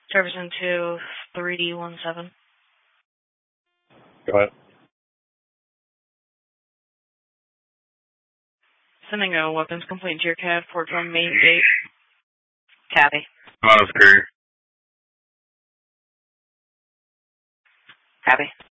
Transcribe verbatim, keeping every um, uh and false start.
Jefferson two, three D one seven. Go ahead. Sending a weapons complaint to your C A D, Fort Drum Main Gate. Copy. Come on, Superior. Copy.